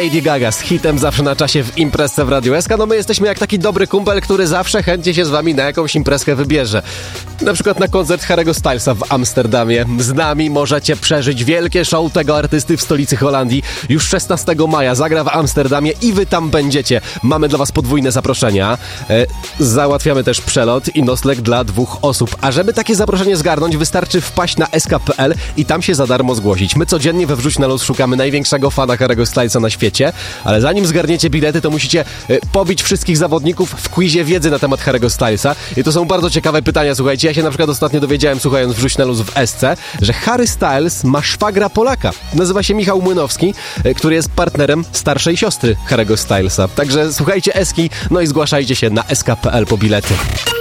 Lady Gaga z hitem zawsze na czasie w imprezce w Radiu SK. No my jesteśmy jak taki dobry kumpel, który zawsze chętnie się z wami na jakąś imprezkę wybierze. Na przykład na koncert Harry'ego Stylesa w Amsterdamie. Z nami możecie przeżyć wielkie show tego artysty w stolicy Holandii. Już 16 maja zagra w Amsterdamie i wy tam będziecie. Mamy dla was podwójne zaproszenia. Załatwiamy też przelot i nocleg dla 2 osób. A żeby takie zaproszenie zgarnąć, wystarczy wpaść na sk.pl i tam się za darmo zgłosić. My codziennie we Wrzuć na Luz szukamy największego fana Harry'ego Stylesa na świecie, ale zanim zgarniecie bilety, to musicie pobić wszystkich zawodników w quizie wiedzy na temat Harry'ego Stylesa. I to są bardzo ciekawe pytania, słuchajcie. Ja się na przykład ostatnio dowiedziałem, słuchając Wrzuć na Luz w SC, że Harry Styles ma szwagra Polaka. Nazywa się Michał Młynowski, który jest partnerem starszej siostry Harry'ego Stylesa. Także słuchajcie Eski, no i zgłaszajcie się na sk.pl po bilety.